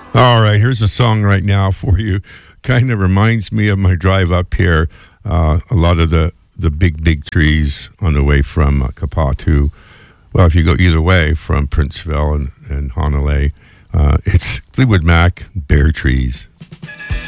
All right, here's a song right now for you. Kind of reminds me of my drive up here. A lot of the big trees on the way from Kapaa to, well, if you go either way from Princeville and Honolulu, it's Fleetwood Mac, Bare Trees.